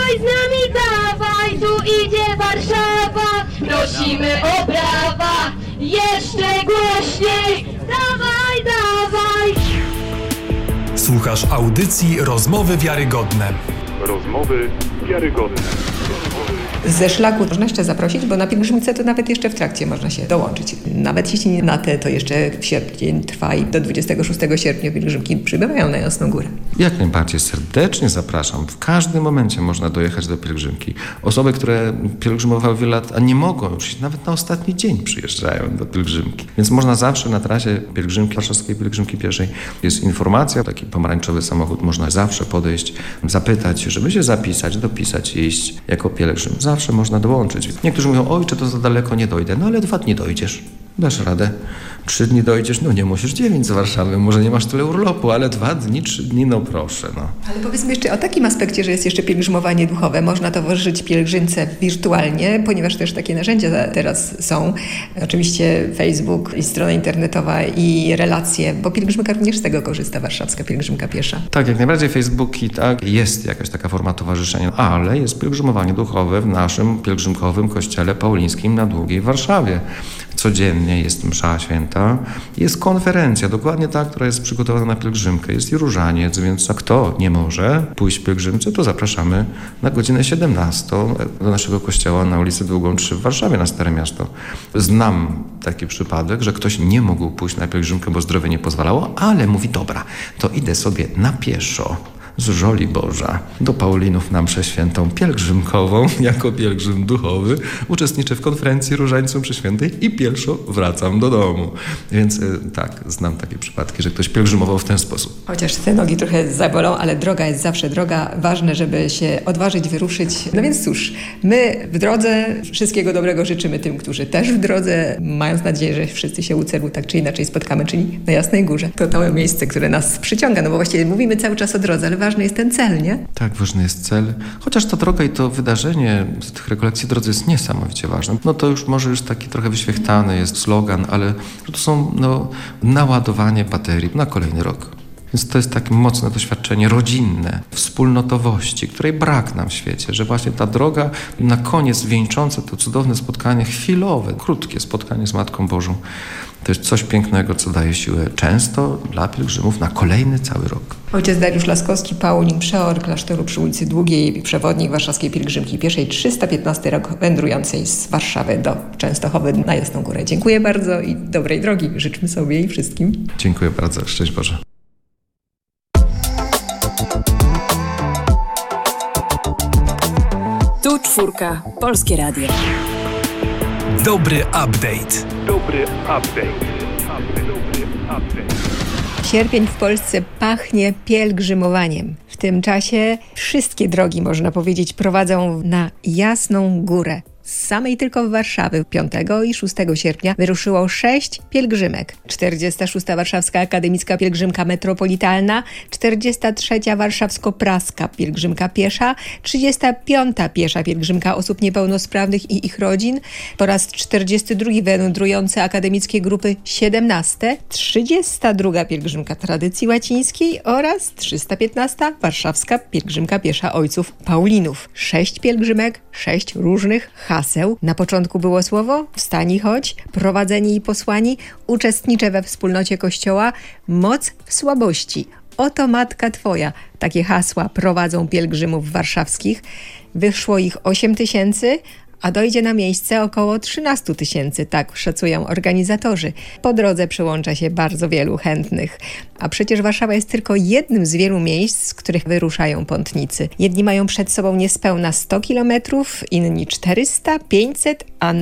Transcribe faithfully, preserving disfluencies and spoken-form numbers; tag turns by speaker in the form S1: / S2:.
S1: Dawaj z nami, dawaj, tu idzie Warszawa. Prosimy o brawa, jeszcze głośniej. Dawaj, dawaj.
S2: Słuchasz audycji Rozmowy Wiarygodne.
S3: Rozmowy wiarygodne.
S4: Ze szlaku można jeszcze zaprosić, bo na pielgrzymce to nawet jeszcze w trakcie można się dołączyć. Nawet jeśli nie na te, to jeszcze w sierpień trwa i do dwudziestego szóstego sierpnia pielgrzymki przybywają na Jasną Górę.
S5: Jak najbardziej serdecznie zapraszam. W każdym momencie można dojechać do pielgrzymki. Osoby, które pielgrzymowały wiele lat, a nie mogą już, nawet na ostatni dzień przyjeżdżają do pielgrzymki. Więc można zawsze na trasie pielgrzymki, warszawskiej pielgrzymki pieszej jest informacja, taki pomarańczowy samochód, można zawsze podejść, zapytać, żeby się zapisać, dopisać, iść jako pielgrzym. Zawsze można dołączyć. Niektórzy mówią, oj, czy to za daleko nie dojdę. No ale dwa dni dojdziesz. Dasz radę. Trzy dni dojdziesz, no nie musisz dziewięć z Warszawy. Może nie masz tyle urlopu, ale dwa dni, trzy dni, no proszę, no.
S4: Ale powiedzmy jeszcze o takim aspekcie, że jest jeszcze pielgrzymowanie duchowe. Można towarzyszyć pielgrzymce wirtualnie, ponieważ też takie narzędzia teraz są. Oczywiście Facebook i strona internetowa i relacje, bo pielgrzymka również z tego korzysta, warszawska pielgrzymka piesza.
S5: Tak, jak najbardziej Facebooki, tak, jest jakaś taka forma towarzyszenia, ale jest pielgrzymowanie duchowe w naszym pielgrzymkowym kościele paulińskim na Długiej w Warszawie. Codziennie jest msza święta, jest konferencja, dokładnie ta, która jest przygotowana na pielgrzymkę, jest i różaniec, więc kto nie może pójść w pielgrzymce, to zapraszamy na godzinę siedemnastą do naszego kościoła na ulicy Długą trzy w Warszawie, na Stare Miasto. Znam taki przypadek, że ktoś nie mógł pójść na pielgrzymkę, bo zdrowie nie pozwalało, ale mówi, dobra, to idę sobie na pieszo z Żoliborza do Paulinów na mszę świętą pielgrzymkową, jako pielgrzym duchowy, uczestniczę w konferencji Różańcą przy Świętej i pieszo wracam do domu. Więc y, tak, znam takie przypadki, że ktoś pielgrzymował w ten sposób.
S4: Chociaż te nogi trochę zabolą, ale droga jest zawsze droga. Ważne, żeby się odważyć, wyruszyć. No więc cóż, my w drodze wszystkiego dobrego życzymy tym, którzy też w drodze, mając nadzieję, że wszyscy się u celu tak czy inaczej spotkamy, czyli na Jasnej Górze. To to miejsce, które nas przyciąga, no bo właściwie mówimy cały czas o drodze, ale ważny jest ten cel, nie?
S5: Tak, ważny jest cel. Chociaż ta droga i to wydarzenie z tych rekolekcji drodzy jest niesamowicie ważne. No to już może już taki trochę wyświechtany jest slogan, ale to są no, naładowanie baterii na kolejny rok. Więc to jest takie mocne doświadczenie rodzinne, wspólnotowości, której brak nam w świecie, że właśnie ta droga na koniec wieńczące to cudowne spotkanie chwilowe, krótkie spotkanie z Matką Bożą. To jest coś pięknego, co daje siłę często dla pielgrzymów na kolejny cały rok.
S4: Ojciec Dariusz Laskowski, Paulin, przeor klasztoru przy ulicy Długiej, przewodnik warszawskiej pielgrzymki pieszej, trzysta piętnasty rok wędrującej z Warszawy do Częstochowy na Jasną Górę. Dziękuję bardzo i dobrej drogi życzmy sobie i wszystkim.
S5: Dziękuję bardzo. Szczęść Boże.
S6: Tu czwórka, Polskie Radio.
S2: Dobry update.
S3: Dobry update. Dobry update.
S4: Sierpień w Polsce pachnie pielgrzymowaniem. W tym czasie wszystkie drogi, można powiedzieć, prowadzą na Jasną Górę. Z samej tylko w Warszawy piątego i szóstego sierpnia wyruszyło sześć pielgrzymek. czterdziesta szósta Warszawska Akademicka Pielgrzymka Metropolitalna, czterdziesta trzecia Warszawsko-Praska Pielgrzymka Piesza, trzydziesta piąta Piesza Pielgrzymka Osób Niepełnosprawnych i ich rodzin po raz czterdziesty drugi wędrujące akademickie grupy siedemnaste, trzydziesta druga Pielgrzymka Tradycji Łacińskiej oraz trzysta piętnasta Warszawska Pielgrzymka Piesza Ojców Paulinów. Sześć pielgrzymek, sześć różnych haseł. Na początku było słowo wstań i chodź, prowadzeni i posłani, uczestniczę we wspólnocie Kościoła, moc w słabości. Oto Matka Twoja. Takie hasła prowadzą pielgrzymów warszawskich. Wyszło ich osiem tysięcy, a dojdzie na miejsce około trzynaście tysięcy, tak szacują organizatorzy. Po drodze przyłącza się bardzo wielu chętnych. A przecież Warszawa jest tylko jednym z wielu miejsc, z których wyruszają pątnicy. Jedni mają przed sobą niespełna sto kilometrów, inni czterysta, pięćset, a